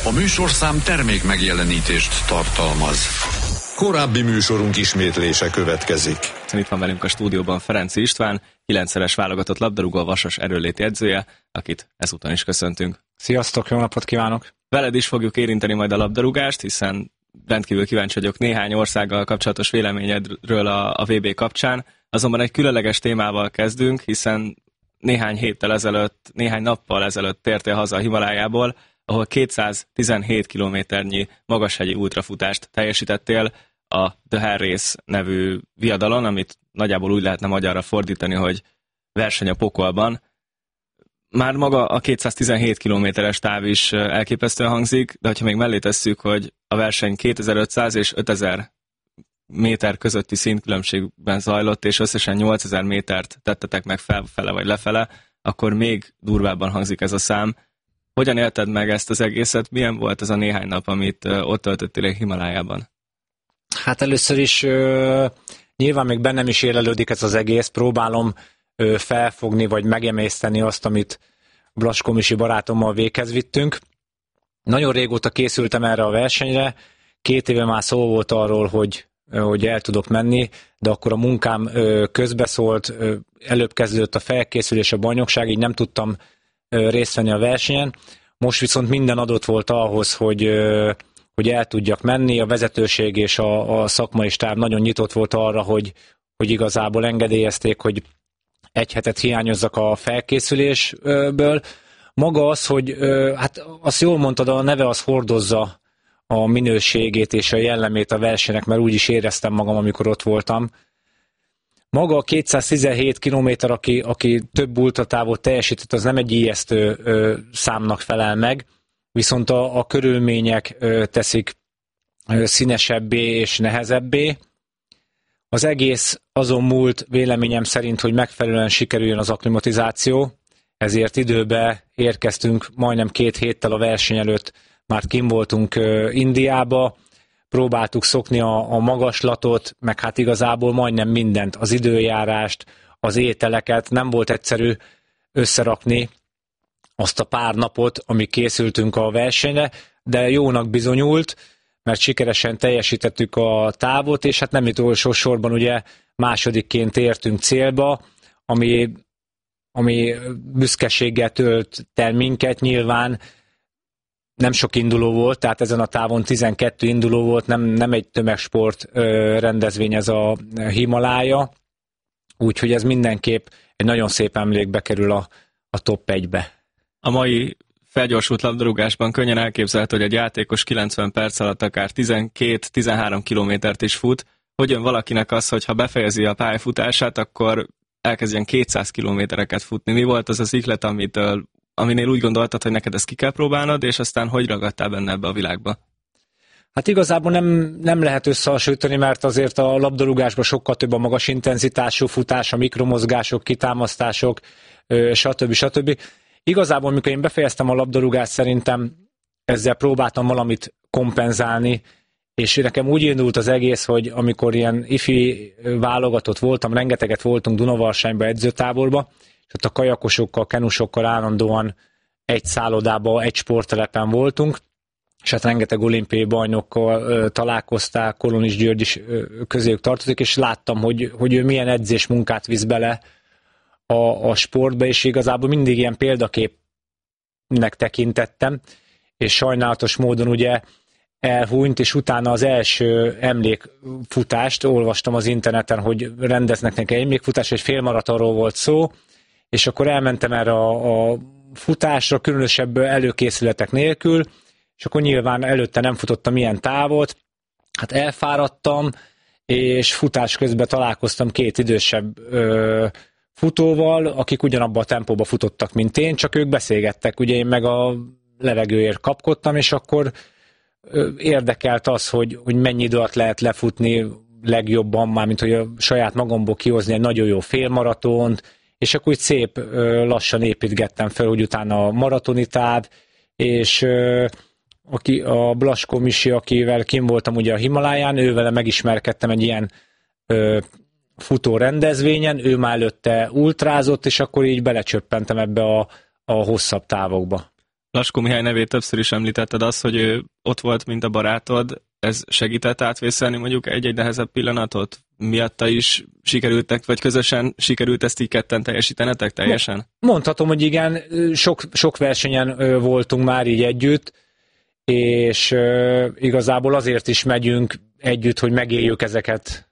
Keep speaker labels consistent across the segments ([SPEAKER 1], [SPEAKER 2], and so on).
[SPEAKER 1] A műsorszám termék megjelenítést tartalmaz.
[SPEAKER 2] Korábbi műsorunk ismétlése következik.
[SPEAKER 3] Itt van velünk a stúdióban Ferenczy István, 9-szeres válogatott labdarúgó, a Vasas erőnléti edzője, akit ezúton is köszöntünk.
[SPEAKER 4] Sziasztok, jó napot kívánok!
[SPEAKER 3] Veled is fogjuk érinteni majd a labdarúgást, hiszen rendkívül kíváncsi vagyok néhány országgal kapcsolatos véleményedről a VB kapcsán. Azonban egy különleges témával kezdünk, hiszen néhány nappal ezelőtt tértél haza a Himalájából, ahol 217 kilométernyi magashegyi ultrafutást teljesítettél a The Hell Race nevű viadalon, amit nagyjából úgy lehetne magyarra fordítani, hogy verseny a pokolban. Már maga a 217 kilométeres táv is elképesztően hangzik, de ha még mellé tesszük, hogy a verseny 2500 és 5000 méter közötti szintkülönbségben zajlott, és összesen 8000 métert tettetek meg felfele vagy lefele, akkor még durvábban hangzik ez a szám. Hogyan élted meg ezt az egészet? Milyen volt ez a néhány nap, amit ott töltöttél a Himalájában?
[SPEAKER 4] Hát először is nyilván még bennem is élelődik ez az egész. Próbálom felfogni vagy megemészteni azt, amit Blaskó Misi barátommal véghez vittünk. Nagyon régóta készültem erre a versenyre. 2 éve már szó volt arról, hogy el tudok menni, de akkor a munkám közbeszólt, előbb kezdődött a felkészülés, a bajnokság, így nem tudtam részt venni a versenyen. Most viszont minden adott volt ahhoz, hogy el tudjak menni. A vezetőség és a szakmai stáb nagyon nyitott volt arra, hogy igazából engedélyezték, hogy egy hetet hiányozzak a felkészülésből. Maga az, hogy hát azt jól mondtad, a neve az hordozza a minőségét és a jellemét a versenynek, mert úgy is éreztem magam, amikor ott voltam. Maga a 217 kilométer, aki több ultratávot teljesített, az nem egy ijesztő számnak felel meg, viszont a körülmények teszik színesebbé és nehezebbé. Az egész azon múlt véleményem szerint, hogy megfelelően sikerüljön az akklimatizáció, ezért időbe érkeztünk, majdnem 2 héttel a verseny előtt már kint voltunk Indiába, próbáltuk szokni a magaslatot, meg hát igazából majdnem mindent, az időjárást, az ételeket, nem volt egyszerű összerakni azt a pár napot, amíg készültünk a versenyre, de jónak bizonyult, mert sikeresen teljesítettük a távot, és hát nem utolsó sorban ugye másodikként értünk célba, ami büszkeséggel tölt el minket, nyilván nem sok induló volt, tehát ezen a távon 12 induló volt, nem egy tömegsport rendezvény ez a Himalája, úgyhogy ez mindenképp egy nagyon szép emlékbe kerül a top 1-be.
[SPEAKER 3] A mai felgyorsult labdarúgásban könnyen elképzelhető, hogy egy játékos 90 perc alatt akár 12-13 kilométert is fut. Hogy jön valakinek az, hogy ha befejezi a pályafutását, akkor elkezdjen 200 kilométereket futni? Mi volt az az ihlet, aminél úgy gondoltad, hogy neked ezt ki kell próbálnod, és aztán hogy ragadtál benne ebbe a világba?
[SPEAKER 4] Hát igazából nem lehet összehasonlítani, mert azért a labdarúgásban sokkal több a magas intenzitású futás, a mikromozgások, kitámasztások, stb. Igazából, amikor én befejeztem a labdarúgást, szerintem ezzel próbáltam valamit kompenzálni, és nekem úgy indult az egész, hogy amikor ilyen ifi válogatott voltam, rengeteget voltunk Dunavarságban edzőtáborba, és ott a kajakosokkal, kenusokkal állandóan egy szállodában, egy sporttelepen voltunk, és hát rengeteg olimpiai bajnokkal találkozták, Kolonis György is közéjük tartozik, és láttam, hogy ő milyen edzésmunkát visz bele a sportba, és igazából mindig ilyen példaképnek tekintettem, és sajnálatos módon ugye elhúnyt, és utána az első emlékfutást olvastam az interneten, hogy rendeznek neki emlékfutás, egy félmaratonról volt szó, és akkor elmentem erre a futásra, különösebb előkészületek nélkül, és akkor nyilván előtte nem futottam ilyen távot, hát elfáradtam, és futás közben találkoztam 2 idősebb futóval, akik ugyanabban a tempóban futottak, mint én, csak ők beszélgettek, ugye én meg a levegőért kapkodtam, és akkor érdekelt az, hogy mennyi idő alatt lehet lefutni legjobban, mármint hogy a saját magamból kihozni egy nagyon jó félmaratont, és akkor úgy szép lassan építgettem fel, hogy utána a maratoni táv, és a Blaskó Misi, akivel kim voltam ugye a Himaláján, ővele megismerkedtem egy ilyen futó rendezvényen, ő már előtte ultrázott, és akkor így belecsöppentem ebbe a hosszabb távokba.
[SPEAKER 3] Laskó Mihály nevét többször is említetted, az, hogy ő ott volt, mint a barátod, ez segített átvészelni mondjuk egy-egy nehezebb pillanatot? Miatta is sikerültek, vagy közösen sikerült ezt így ketten teljesítenetek teljesen?
[SPEAKER 4] Mondhatom, hogy igen, sok versenyen voltunk már így együtt, és igazából azért is megyünk együtt, hogy megéljük ezeket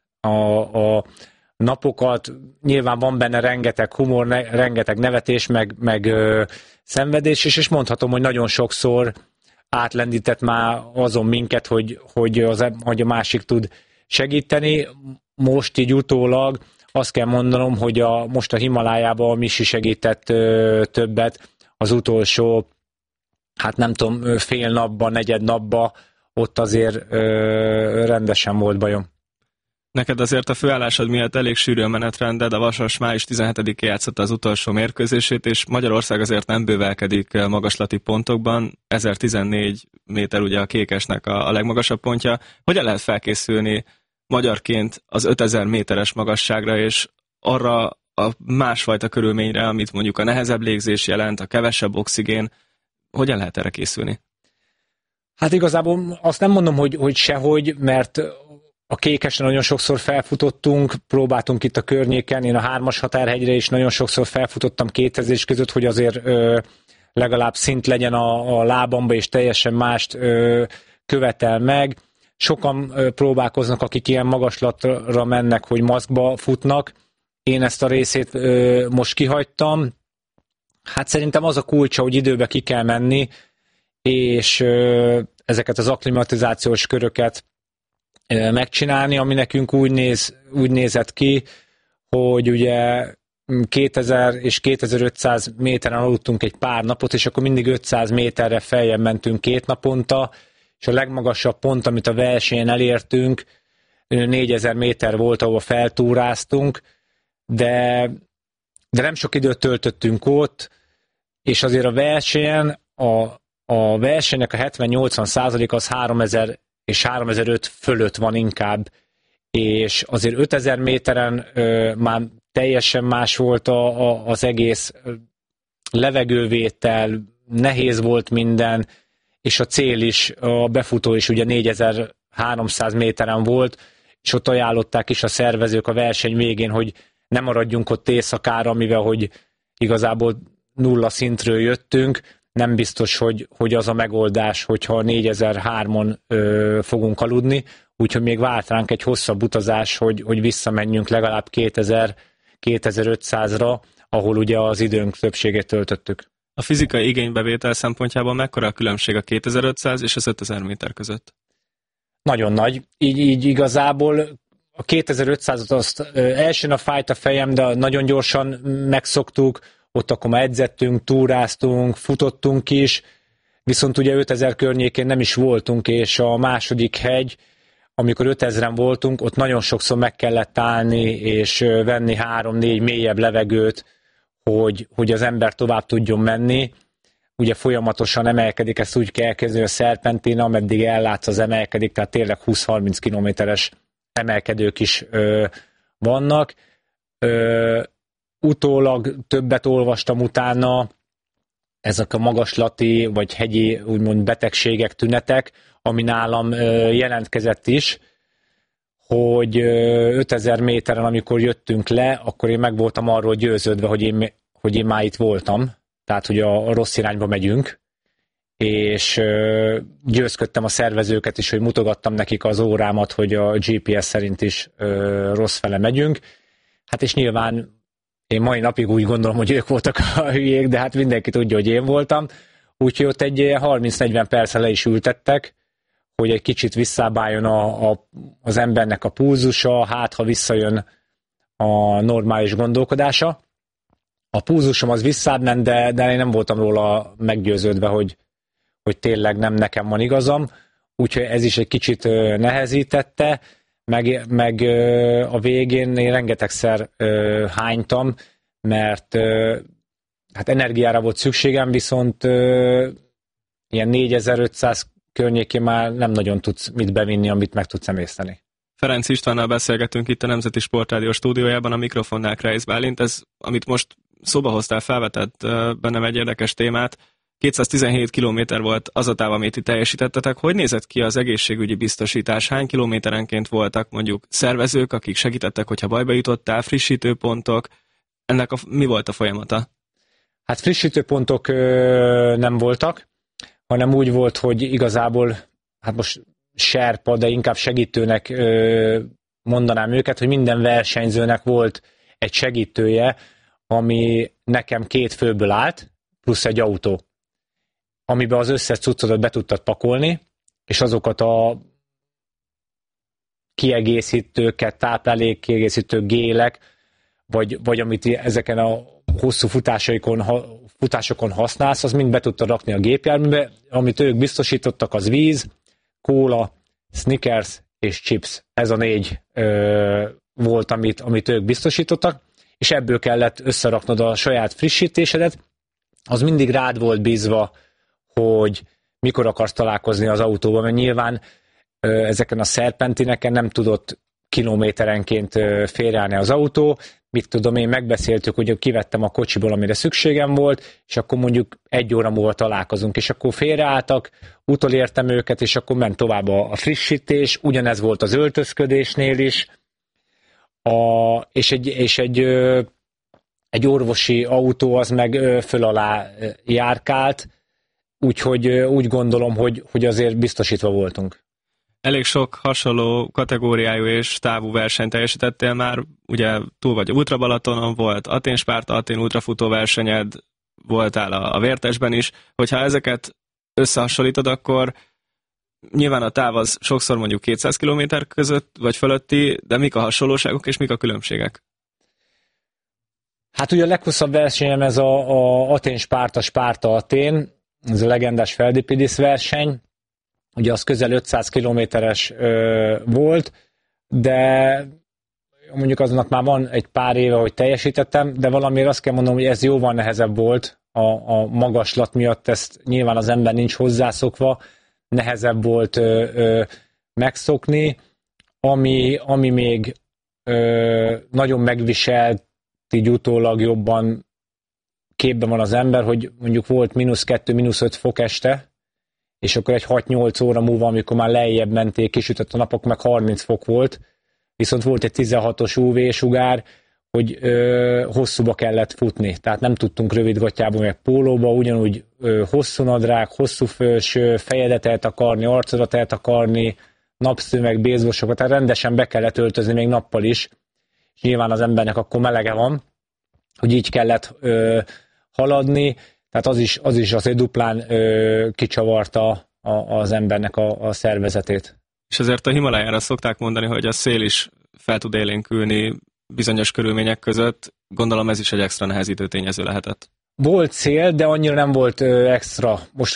[SPEAKER 4] a napokat. Nyilván van benne rengeteg humor, rengeteg nevetés, meg szenvedés is, és mondhatom, hogy nagyon sokszor átlendített már azon minket, hogy a másik tud segíteni. Most így utólag azt kell mondanom, hogy most a Himalájában a Misi segített többet, az utolsó, hát nem tudom, fél napban, negyed napban, ott azért rendesen volt bajom.
[SPEAKER 3] Neked azért a főállásod miatt elég sűrű a menetrended, a Vasas május 17-én játszotta az utolsó mérkőzését, és Magyarország azért nem bővelkedik magaslati pontokban, 1014 méter ugye a Kékesnek a legmagasabb pontja. Hogyan lehet felkészülni magyarként az 5000 méteres magasságra, és arra a másfajta körülményre, amit mondjuk a nehezebb légzés jelent, a kevesebb oxigén, hogyan lehet erre készülni?
[SPEAKER 4] Hát igazából azt nem mondom, hogy sehogy, mert a Kékesre nagyon sokszor felfutottunk, próbáltunk itt a környéken, én a 3-as határhegyre is nagyon sokszor felfutottam 2000 között, hogy azért legalább szint legyen a lábamba, és teljesen mást követel meg. Sokan próbálkoznak, akik ilyen magaslatra mennek, hogy maszkba futnak. Én ezt a részét most kihagytam. Hát szerintem az a kulcsa, hogy időbe ki kell menni, és ezeket az akklimatizációs köröket megcsinálni, ami nekünk úgy nézett ki, hogy ugye 2000 és 2500 méteren aludtunk egy pár napot, és akkor mindig 500 méterre feljebb mentünk 2 naponta, és a legmagasabb pont, amit a versenyen elértünk, 4000 méter volt, ahol feltúráztunk, de nem sok időt töltöttünk ott, és azért a versenyen, a versenynek a 70-80% az 3000 és 3005 fölött van inkább, és azért 5000 méteren már teljesen más volt az egész levegővétel, nehéz volt minden, és a cél is, a befutó is ugye 4300 méteren volt, és ott ajánlották is a szervezők a verseny végén, hogy ne maradjunk ott éjszakára, mivel hogy igazából nulla szintről jöttünk, nem biztos, hogy az a megoldás, hogyha 4003-on fogunk aludni, úgyhogy még várt ránk egy hosszabb utazás, hogy visszamenjünk legalább 2500-ra, ahol ugye az időnk többségét töltöttük.
[SPEAKER 3] A fizikai igénybevétel szempontjából mekkora a különbség a 2500 és az 5000 méter között?
[SPEAKER 4] Nagyon nagy. Így igazából a 2500-at azt első nap fájt a fejem, de nagyon gyorsan megszoktuk, ott akkor már edzettünk, túráztunk, futottunk is, viszont ugye 5000 környékén nem is voltunk, és a második hegy, amikor 5000-en voltunk, ott nagyon sokszor meg kellett állni, és venni 3-4 mélyebb levegőt, hogy az ember tovább tudjon menni. Ugye folyamatosan emelkedik, ezt úgy kell elkezdeni, a szerpentina, ameddig ellátsz, az emelkedik, tehát tényleg 20-30 kilométeres emelkedők is vannak. Utólag többet olvastam utána, ezek a magaslati vagy hegyi úgymond betegségek, tünetek, ami nálam jelentkezett is, hogy 5000 méteren, amikor jöttünk le, akkor én meg voltam arról győződve, hogy én már itt voltam, tehát hogy a rossz irányba megyünk, és győzködtem a szervezőket is, hogy mutogattam nekik az órámat, hogy a GPS szerint is rossz fele megyünk. Hát és nyilván én mai napig úgy gondolom, hogy ők voltak a hülyék, de hát mindenki tudja, hogy én voltam. Úgyhogy ott egy 30-40 percre le is ültettek, hogy egy kicsit visszábbáljon az embernek a pulzusa, hát ha visszajön a normális gondolkodása. A pulzusom az visszább, de én nem voltam róla meggyőződve, hogy tényleg nem nekem van igazam. Úgyhogy ez is egy kicsit nehezítette, meg a végén én rengetegszer hánytam, mert hát energiára volt szükségem, viszont ilyen 4500 környékén már nem nagyon tudsz mit bevinni, amit meg tudsz emészteni.
[SPEAKER 3] Ferenc Istvánnal beszélgetünk itt a Nemzeti Sportrádió stúdiójában, a mikrofonnál Kreisz Bálint. Ez, amit most szóba hoztál, felvetett bennem egy érdekes témát. 217 kilométer volt az a táv, amit itt teljesítettetek. Hogy nézett ki az egészségügyi biztosítás? Hány kilométerenként voltak mondjuk szervezők, akik segítettek, hogyha bajba jutottál, frissítőpontok? Ennek mi volt a folyamata?
[SPEAKER 4] Hát frissítőpontok nem voltak, hanem úgy volt, hogy igazából, hát most serpa, de inkább segítőnek mondanám őket, hogy minden versenyzőnek volt egy segítője, ami nekem 2 főből állt, plusz egy autó, amiben az összes cuccodat be tudtad pakolni, és azokat a kiegészítőket, táplálékkiegészítő gélek, vagy amit ezeken a hosszú futásokon használsz, az mind be tudtad rakni a gépjárműbe. Amit ők biztosítottak, az víz, kóla, Snickers és chips. Ez a 4 volt, amit ők biztosítottak, és ebből kellett összeraknod a saját frissítésedet. Az mindig rád volt bízva, hogy mikor akarsz találkozni az autóban, mert nyilván ezeken a szerpentineken nem tudott kilométerenként félreállni az autó. Mit tudom én, megbeszéltük, hogy kivettem a kocsiból, amire szükségem volt, és akkor mondjuk 1 óra múlva találkozunk, és akkor félreálltak, utolértem őket, és akkor ment tovább a frissítés, ugyanez volt az öltözködésnél is, és egy orvosi autó az meg föl alá járkált, úgyhogy úgy gondolom, hogy azért biztosítva voltunk.
[SPEAKER 3] Elég sok hasonló kategóriájú és távú versenyt teljesítettél már, ugye túl vagy Ultra Balatonon, volt Atén-Spárta, Atén ultrafutó versenyed, voltál a Vértesben is. Hogyha ezeket összehasonlítod, akkor nyilván a táv az sokszor mondjuk 200 km között vagy fölötti, de mik a hasonlóságok és mik a különbségek?
[SPEAKER 4] Hát ugye a leghosszabb versenyem ez a Atén-Spárta, Spárta-Atén, ez a legendás Feldipidis verseny. Ugye az közel 500 kilométeres volt, de mondjuk azonnak már van egy pár éve, hogy teljesítettem, de valamiért azt kell mondanom, hogy ez jóval nehezebb volt a magaslat miatt, ezt nyilván az ember nincs hozzászokva, nehezebb volt megszokni, ami még nagyon megviselt, így utólag jobban képben van az ember, hogy mondjuk volt -2, -5 fok este, és akkor egy 6-8 óra múlva, amikor már lejjebb menték, kisütött a napok, meg 30 fok volt, viszont volt egy 16-os UV-sugár, hogy hosszúba kellett futni, tehát nem tudtunk rövidgatjába, meg pólóba, ugyanúgy hosszú nadrág, hosszú felső, fejedet eltakarni, arcodat eltakarni, napszöveg, bézbosokat, tehát rendesen be kellett öltözni még nappal is, és nyilván az embernek akkor melege van, hogy így kellett haladni, tehát az is azért duplán kicsavarta az embernek a szervezetét.
[SPEAKER 3] És ezért a Himalájára szokták mondani, hogy a szél is fel tud élénkülni bizonyos körülmények között. Gondolom ez is egy extra nehezítő tényező lehetett. Volt
[SPEAKER 4] szél, de annyira nem volt extra. Most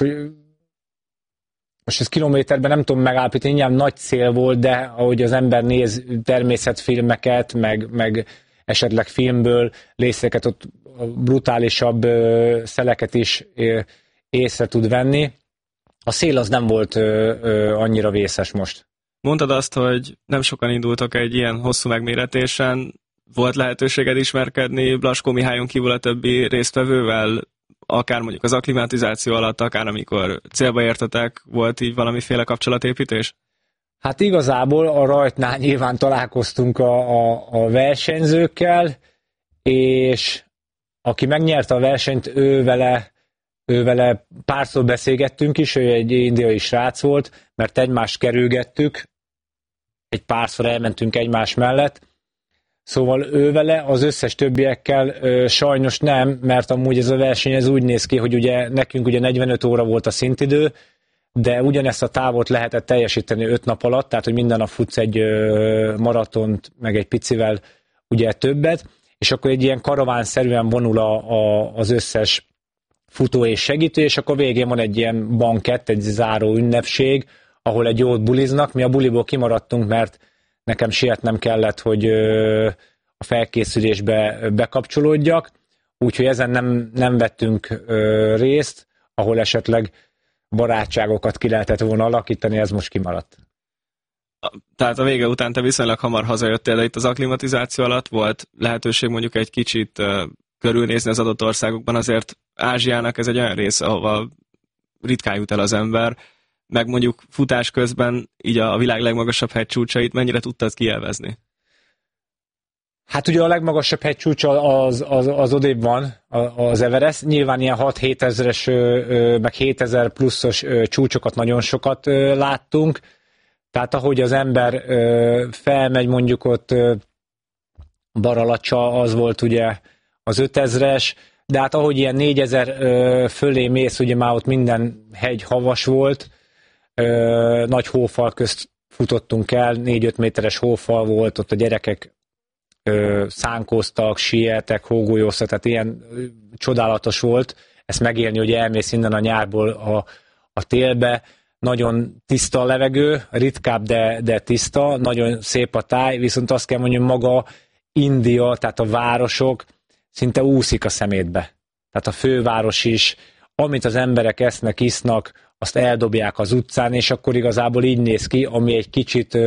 [SPEAKER 4] ez kilométerben nem tudom megállapítani, nyilván nagy szél volt, de ahogy az ember néz természetfilmeket, meg esetleg filmből részeket, ott brutálisabb szeleket is észre tud venni. A szél az nem volt annyira vészes most.
[SPEAKER 3] Mondtad azt, hogy nem sokan indultak egy ilyen hosszú megméretésen. Volt lehetőséged ismerkedni Blaskó Mihályon kívül a többi résztvevővel? Akár mondjuk az akklimatizáció alatt, akár amikor célba értetek, volt így valamiféle kapcsolatépítés?
[SPEAKER 4] Hát igazából a rajtnál nyilván találkoztunk a versenyzőkkel, és aki megnyerte a versenyt, ő vele párszor beszélgettünk is, ő egy indiai srác volt, mert egymást kerülgettük, egy párszor elmentünk egymás mellett, szóval ő vele, az összes többiekkel sajnos nem, mert amúgy ez a verseny ez úgy néz ki, hogy ugye nekünk ugye 45 óra volt a szintidő, de ugyanezt a távot lehetett teljesíteni 5 nap alatt, tehát hogy minden nap futsz egy maratont, meg egy picivel ugye többet, és akkor egy ilyen karavánszerűen vonul az összes futó és segítő, és akkor végén van egy ilyen bankett, egy záró ünnepség, ahol egy jót buliznak. Mi a buliból kimaradtunk, mert nekem sietnem kellett, hogy a felkészülésbe bekapcsolódjak, úgyhogy ezen nem vettünk részt, ahol esetleg barátságokat ki lehetett volna alakítani, ez most kimaradt.
[SPEAKER 3] Tehát a vége után te viszonylag hamar hazajöttél, de itt az akklimatizáció alatt volt lehetőség mondjuk egy kicsit körülnézni az adott országokban, azért Ázsiának ez egy olyan rész, ahova ritkán jut el az ember, meg mondjuk futás közben így a világ legmagasabb hegycsúcsait mennyire tudtad kielvezni?
[SPEAKER 4] Hát ugye a legmagasabb hegycsúcsa az odébb van, az Everest. Nyilván ilyen 6-7 ezeres, meg 7000 pluszos csúcsokat nagyon sokat láttunk. Tehát ahogy az ember felmegy, mondjuk ott Baralacsa, az volt ugye az 5000-es, de hát ahogy ilyen 4000 fölé mész, ugye már ott minden hegy havas volt, nagy hófal közt futottunk el, 4-5 méteres hófal volt, ott a gyerekek szánkóztak, sieltek, hógolyóztak, tehát ilyen csodálatos volt ezt megélni, hogy elmész innen a nyárból a télbe. Nagyon tiszta a levegő, ritkább, de tiszta, nagyon szép a táj, viszont azt kell mondjam, maga India, tehát a városok szinte úszik a szemétbe. Tehát a főváros is, amit az emberek esznek, isznak, azt eldobják az utcán, és akkor igazából így néz ki, ami egy kicsit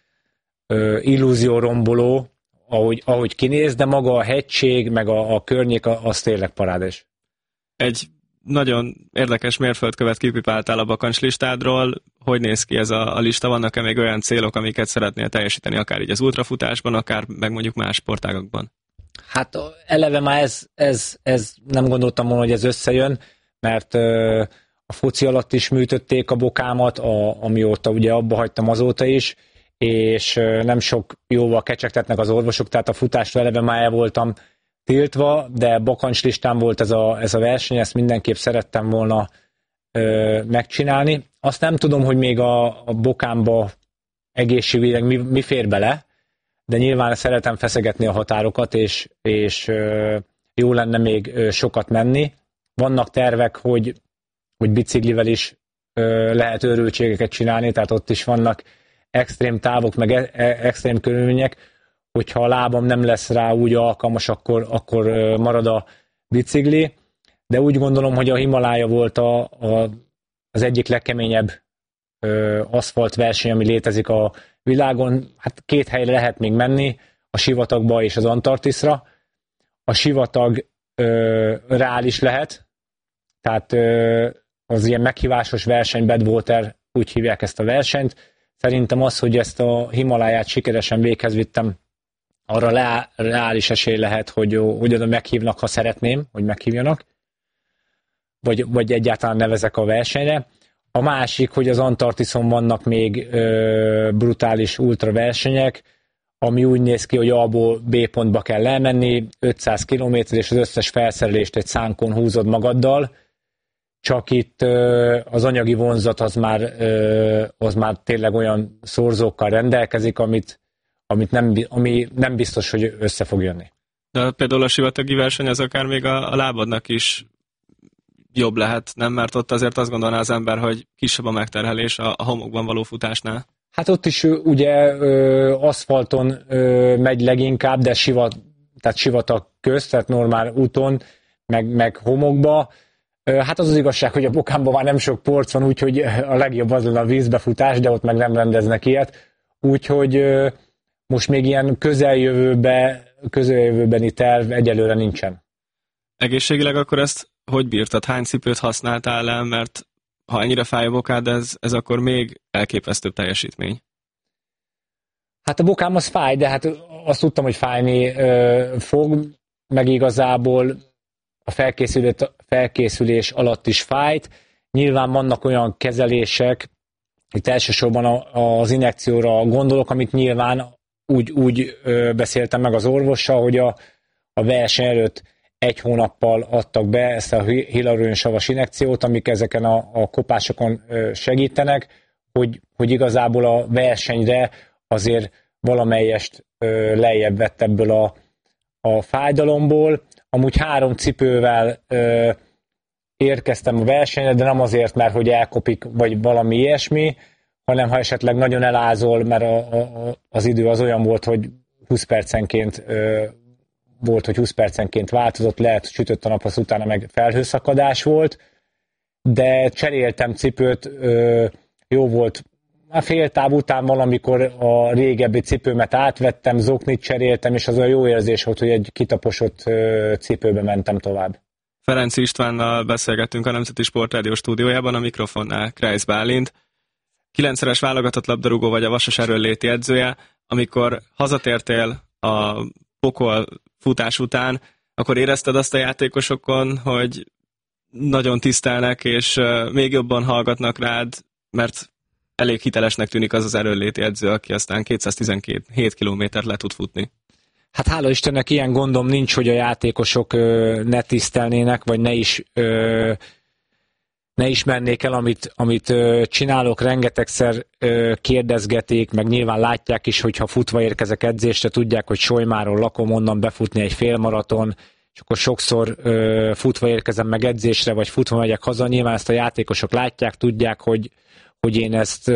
[SPEAKER 4] illúzióromboló, ahogy kinéz, de maga a hegység, meg a környék, az tényleg parádés.
[SPEAKER 3] Egy nagyon érdekes mérföldkövet kipipáltál a bakancslistádról. Hogy néz ki ez a lista? Vannak-e még olyan célok, amiket szeretnél teljesíteni, akár így az ultrafutásban, akár meg mondjuk más sportágakban?
[SPEAKER 4] Hát eleve már ez nem gondoltam volna, hogy ez összejön, mert a foci alatt is műtötték a bokámat, amióta ugye abba hagytam azóta is, és nem sok jóval kecsegtetnek az orvosok, tehát a futástól eleve már el voltam tiltva, de bakancslistán volt ez a verseny, ezt mindenképp szerettem volna megcsinálni. Azt nem tudom, hogy még a bokámba egészségügyileg mi fér bele, de nyilván szeretem feszegetni a határokat, és jó lenne még sokat menni. Vannak tervek, hogy biciklivel is lehet őrültségeket csinálni, tehát ott is vannak extrém távok, meg extrém körülmények, hogyha a lábam nem lesz rá úgy alkalmas, akkor marad a bicikli, de úgy gondolom, hogy a Himalája volt az egyik legkeményebb aszfalt verseny, ami létezik a világon. Hát 2 helyre lehet még menni, a sivatagba és az Antarktiszra. A sivatag reális lehet, tehát az ilyen meghívásos verseny, Badwater, úgy hívják ezt a versenyt. Szerintem az, hogy ezt a Himaláját sikeresen véghez vittem, arra reális esély lehet, hogy oda meghívnak, ha szeretném, hogy meghívjanak, vagy egyáltalán nevezek a versenyre. A másik, hogy az Antarktiszon vannak még brutális ultra versenyek, ami úgy néz ki, hogy A-ból B pontba kell elmenni, 500 km, és az összes felszerelést egy szánkon húzod magaddal, csak itt az anyagi vonzat az már tényleg olyan szorzókkal rendelkezik, ami nem biztos, hogy össze fog jönni.
[SPEAKER 3] De például a sivatagi verseny az akár még a lábadnak is jobb lehet, nem? Mert ott azért azt gondolná az ember, hogy kisebb a megterhelés a homokban való futásnál. Hát
[SPEAKER 4] ott is ugye aszfalton megy leginkább, de tehát sivatag közt, tehát normál úton, meg homokba. Hát az igazság, hogy a bokámban már nem sok porc van, úgyhogy a legjobb az lenne a vízbefutás, de ott meg nem rendeznek ilyet. Úgyhogy most még ilyen közeljövőbeni terv egyelőre nincsen.
[SPEAKER 3] Egészségileg akkor ezt hogy bírtad? Hány cipőt használtál el? Mert ha ennyire fáj a bokád, ez akkor még elképesztőbb teljesítmény.
[SPEAKER 4] Hát a bokám az fáj, de hát azt tudtam, hogy fájni fog, meg igazából a felkészülés alatt is fájt. Nyilván vannak olyan kezelések, itt elsősorban az injekcióra gondolok, amit nyilván úgy beszéltem meg az orvossal, hogy a verseny előtt 1 hónappal adtak be ezt a hialuron-savas injekciót, amik ezeken a kopásokon segítenek, hogy igazából a versenyre azért valamelyest lejjebb vett ebből a fájdalomból. Amúgy 3 cipővel érkeztem a versenyre, de nem azért, mert hogy elkopik, vagy valami ilyesmi, hanem ha esetleg nagyon elázol, mert az idő az olyan volt, hogy 20 percenként változott, lehet sütött a nap, az utána meg felhőszakadás volt, de cseréltem cipőt, jó volt Már fél táv után valamikor a régebbi cipőmet átvettem, zoknit cseréltem, és az a jó érzés volt, hogy egy kitaposott cipőbe mentem tovább.
[SPEAKER 3] Ferenc Istvánnal beszélgettünk a Nemzeti Sportrádió stúdiójában, a mikrofonnál Kreisz Bálint. 9-szeres válogatott labdarúgó vagy a Vasas erőnléti edzője. Amikor hazatértél a pokol futás után, akkor érezted azt a játékosokon, hogy nagyon tisztelnek, és még jobban hallgatnak rád, mert elég hitelesnek tűnik az erőnléti edző, aki aztán 217 kilométert le tud futni.
[SPEAKER 4] Hát hála Istennek ilyen gondom nincs, hogy a játékosok ne tisztelnének, vagy ne ismernék el, amit csinálok. Rengetegszer kérdezgetik, meg nyilván látják is, hogyha futva érkezek edzésre, tudják, hogy Solymáról lakom, onnan befutni egy félmaraton, és akkor sokszor futva érkezem meg edzésre, vagy futva megyek haza. Nyilván ezt a játékosok látják, tudják, hogy én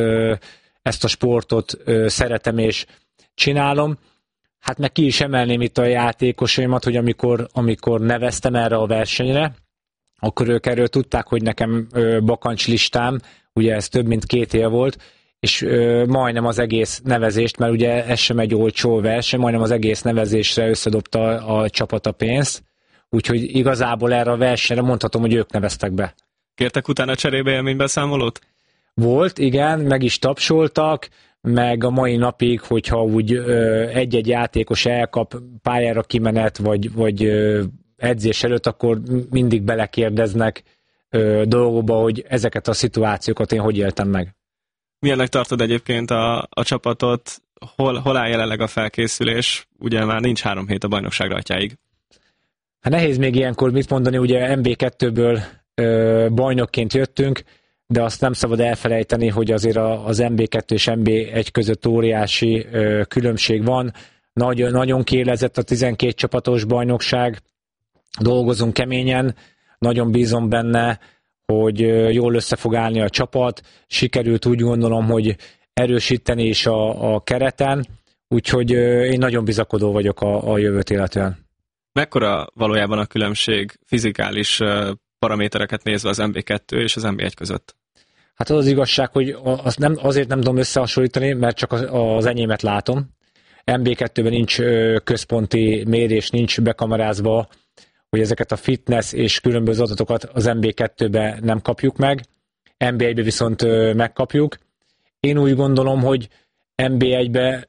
[SPEAKER 4] ezt a sportot szeretem és csinálom. Hát meg ki is emelném itt a játékosaimat, hogy amikor neveztem erre a versenyre, akkor ők erről tudták, hogy nekem bakancslistám, ugye ez több mint 2 év volt, és majdnem az egész nevezést, mert ugye ez sem egy olcsó verseny, majdnem az egész nevezésre összedobta a csapat a pénzt, úgyhogy igazából erre a versenyre mondhatom, hogy ők neveztek be.
[SPEAKER 3] Kértek utána cserébe élménybeszámolót?
[SPEAKER 4] Volt, igen, meg is tapsoltak, meg a mai napig, hogyha úgy egy-egy játékos elkap pályára kimenet, vagy edzés előtt, akkor mindig belekérdeznek dolgokba, hogy ezeket a szituációkat én hogy éltem meg.
[SPEAKER 3] Milyennek tartod egyébként a csapatot? Hol áll jelenleg a felkészülés? Ugye már nincs 3 hét a bajnokság rajtjáig.
[SPEAKER 4] Hát nehéz még ilyenkor mit mondani, ugye MB2-ből bajnokként jöttünk, de azt nem szabad elfelejteni, hogy azért az MB2 és MB1 között óriási különbség van. Nagyon kiélezett a 12 csapatos bajnokság, dolgozunk keményen, nagyon bízom benne, hogy jól össze fog állni a csapat, sikerült úgy gondolom, hogy erősíteni is a kereten, úgyhogy én nagyon bizakodó vagyok a jövőt illetően. Mekkora
[SPEAKER 3] valójában a különbség fizikális paramétereket nézve az MB2 és az MB1 között?
[SPEAKER 4] Hát az igazság, hogy azért nem tudom összehasonlítani, mert csak az enyémet látom. MB2-ben nincs központi mérés, nincs bekamerázva, hogy ezeket a fitness és különböző adatokat az MB2-ben nem kapjuk meg, MB1-ben viszont megkapjuk. Én úgy gondolom, hogy MB1-ben,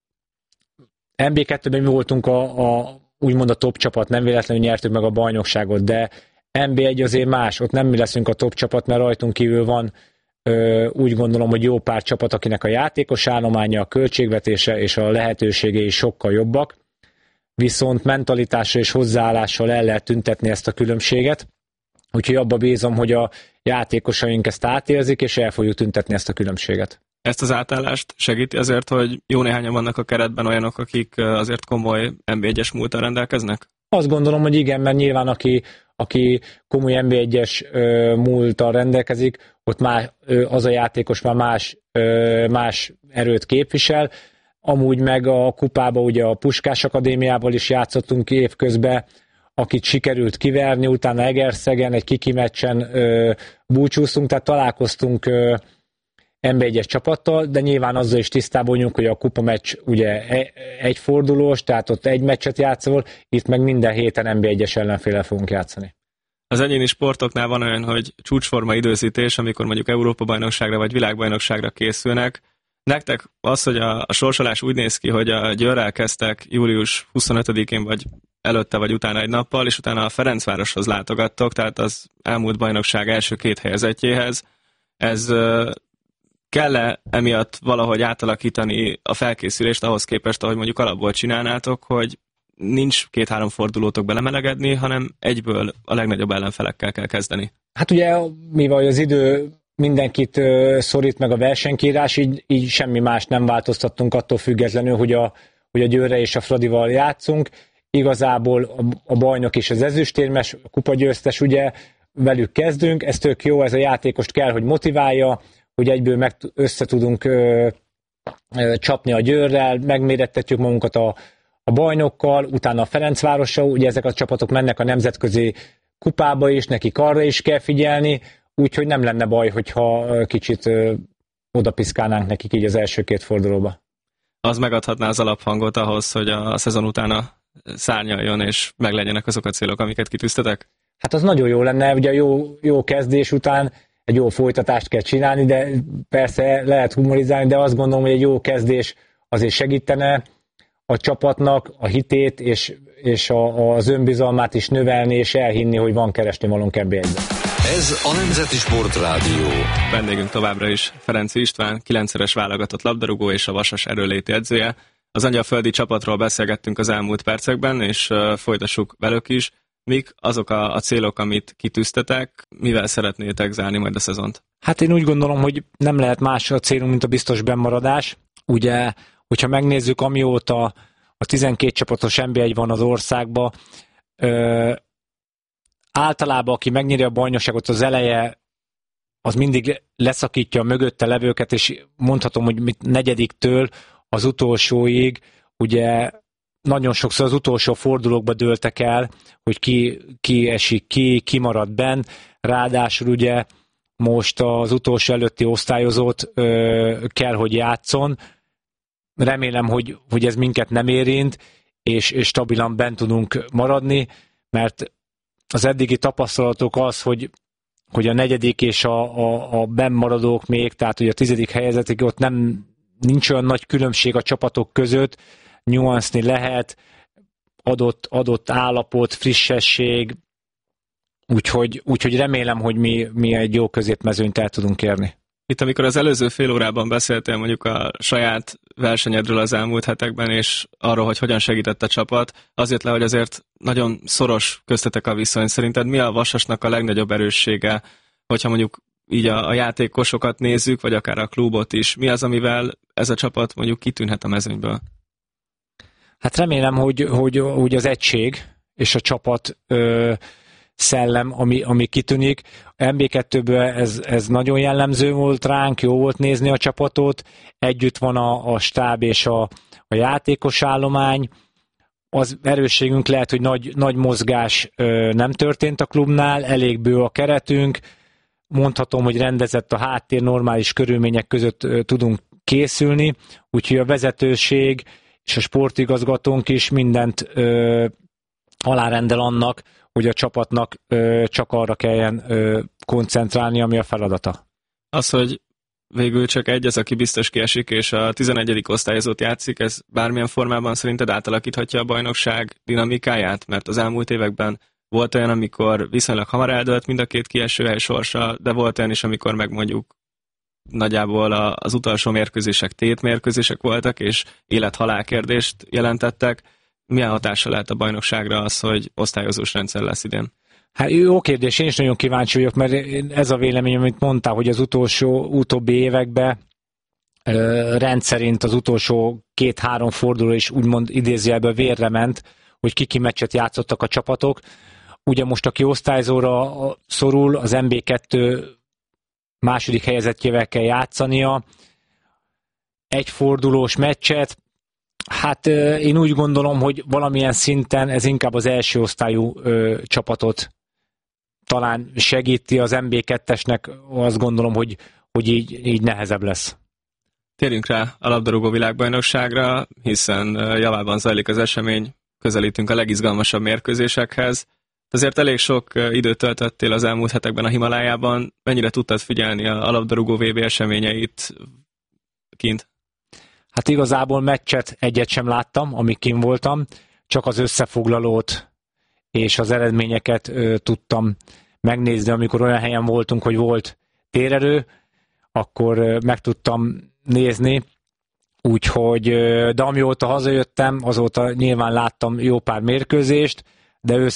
[SPEAKER 4] MB2-ben mi voltunk úgymond a top csapat, nem véletlenül nyertük meg a bajnokságot, de MB1 azért más, ott nem mi leszünk a top csapat, mert rajtunk kívül van úgy gondolom, hogy jó pár csapat, akinek a játékos állománya, a költségvetése és a lehetőségei sokkal jobbak, viszont mentalitással és hozzáállással el lehet tüntetni ezt a különbséget, úgyhogy abba bízom, hogy a játékosaink ezt átérzik, és el fogjuk tüntetni ezt a különbséget.
[SPEAKER 3] Ezt az átállást segíti azért, hogy jó néhányan vannak a keretben olyanok, akik azért komoly NB1-es múlttal rendelkeznek?
[SPEAKER 4] Azt gondolom, hogy igen, mert nyilván aki komoly NB1-es múlttal rendelkezik, ott már az a játékos már más erőt képvisel. Amúgy meg a kupában ugye a Puskás Akadémiával is játszottunk évközben, akit sikerült kiverni, utána Egerszegen egy kiki meccsen búcsúztunk, tehát találkoztunk NB1-es csapattal, de nyilván azzal is tisztában vagyunk, hogy a kupa meccs ugye egyfordulós, tehát ott egy meccset játszol, itt meg minden héten NB1-es ellenféllel fogunk játszani.
[SPEAKER 3] Az egyéni sportoknál van olyan, hogy csúcsforma időzítés, amikor mondjuk Európa-bajnokságra vagy világbajnokságra készülnek. Nektek az, hogy a sorsolás úgy néz ki, hogy a Győrrel kezdtek július 25-én, vagy előtte, vagy utána egy nappal, és utána a Ferencvároshoz látogattok, tehát az elmúlt bajnokság első 2 helyezettjéhez. Ez kell-e emiatt valahogy átalakítani a felkészülést ahhoz képest, ahogy mondjuk alapból csinálnátok, hogy nincs 2-3 fordulótok belemelegedni, hanem egyből a legnagyobb ellenfelekkel kell kezdeni? Hát
[SPEAKER 4] ugye, mivel az idő mindenkit szorít meg a versenykírás, így semmi más nem változtattunk attól függetlenül, hogy a Győrre és a Fradival játszunk. Igazából a bajnok és az ezüstérmes, a kupagyőztes, ugye velük kezdünk, ez tök jó, ez a játékost kell, hogy motiválja, hogy egyből össze tudunk csapni a Győrrel, megmérettetjük magunkat a bajnokkal, utána a Ferencvárossal, ugye ezek a csapatok mennek a nemzetközi kupába is, nekik arra is kell figyelni, úgyhogy nem lenne baj, hogyha kicsit oda piszkálnánk nekik így az első két fordulóba.
[SPEAKER 3] Az megadhatná az alaphangot ahhoz, hogy a szezon utána szárnyaljon, és meglegyenek azok a célok, amiket kitűztetek?
[SPEAKER 4] Hát az nagyon jó lenne, ugye jó kezdés után egy jó folytatást kell csinálni, de persze lehet humorizálni, de azt gondolom, hogy egy jó kezdés azért segítene a csapatnak a hitét, és az önbizalmát is növelni, és elhinni, hogy van keresnivalónk ebbe egyben.
[SPEAKER 2] Ez a Nemzeti Sportrádió.
[SPEAKER 3] Vendégünk továbbra is Ferenczy István, 9-szeres válogatott labdarúgó és a Vasas erőléti edzője. Az angyalföldi csapatról beszélgettünk az elmúlt percekben, és folytassuk velük is. Mik azok a célok, amit kitűztetek, mivel szeretnétek zárni majd a szezont?
[SPEAKER 4] Hát én úgy gondolom, hogy nem lehet más a célunk, mint a biztos bennmaradás. Ugye, hogyha megnézzük, amióta a 12 csapatos NB1 van az országban, általában, aki megnyeri a bajnokságot, az eleje, az mindig leszakítja a mögötte levőket, és mondhatom, hogy negyediktől az utolsóig, ugye nagyon sokszor az utolsó fordulókba dőltek el, hogy ki esik ki marad benn, ráadásul ugye most az utolsó előtti osztályozót kell, hogy játszon. Remélem, hogy ez minket nem érint, és stabilan bent tudunk maradni, mert az eddigi tapasztalatok az, hogy a negyedik és a bennmaradók még, tehát ugye a 10. helyezettig ott nincs olyan nagy különbség a csapatok között, nyuanszni lehet, adott állapot, frissesség, úgyhogy remélem, hogy mi egy jó középmezőnyt el tudunk érni.
[SPEAKER 3] Itt, amikor az előző fél órában beszéltél mondjuk a saját versenyedről az elmúlt hetekben, és arról, hogy hogyan segített a csapat, az jött le, hogy azért nagyon szoros köztetek a viszony. Szerinted mi a Vasasnak a legnagyobb erőssége, hogyha mondjuk így a játékosokat nézzük, vagy akár a klubot is? Mi az, amivel ez a csapat mondjuk kitűnhet a mezőnyből?
[SPEAKER 4] Hát remélem, hogy az egység és a csapat szellem, ami kitűnik. MB2-ből ez nagyon jellemző volt ránk, jó volt nézni a csapatot, együtt van a stáb és a játékos állomány. Az erősségünk lehet, hogy nagy mozgás nem történt a klubnál, elég bő a keretünk, mondhatom, hogy rendezett a háttér, normális körülmények között tudunk készülni, úgyhogy a vezetőség és a sportigazgatónk is mindent alárendel annak, hogy a csapatnak csak arra kelljen koncentrálni, ami a feladata.
[SPEAKER 3] Az, hogy végül csak egy az, aki biztos kiesik, és a 11. osztályozót játszik, ez bármilyen formában szerinted átalakíthatja a bajnokság dinamikáját? Mert az elmúlt években volt olyan, amikor viszonylag hamar eldőlt mind a két kiesőhely sorsa, de volt olyan is, amikor meg mondjuk nagyjából az utolsó mérkőzések tétmérkőzések voltak, és élet-halál kérdést jelentettek. Milyen hatása lehet a bajnokságra az, hogy osztályozós rendszer lesz idén?
[SPEAKER 4] Hát jó kérdés, én is nagyon kíváncsi vagyok, mert ez a vélemény, amit mondtál, hogy az utóbbi években rendszerint az utolsó 2-3 forduló is úgymond idézőjelben vérre ment, hogy ki meccset játszottak a csapatok. Ugye most aki osztályzóra szorul, az MB2 második helyezettjével kell játszania, egy fordulós meccset. Hát én úgy gondolom, hogy valamilyen szinten ez inkább az első osztályú csapatot talán segíti, az MB2-esnek azt gondolom, hogy így nehezebb lesz.
[SPEAKER 3] Térjünk rá a labdarúgó világbajnokságra, hiszen javában zajlik az esemény, közelítünk a legizgalmasabb mérkőzésekhez. Azért elég sok időt töltöttél az elmúlt hetekben a Himalájában. Mennyire tudtad figyelni a labdarúgó VB eseményeit kint?
[SPEAKER 4] Hát igazából meccset egyet sem láttam, amíg kint voltam, csak az összefoglalót és az eredményeket tudtam megnézni, amikor olyan helyen voltunk, hogy volt térerő, akkor meg tudtam nézni, úgyhogy, de amióta hazajöttem, azóta nyilván láttam jó pár mérkőzést, de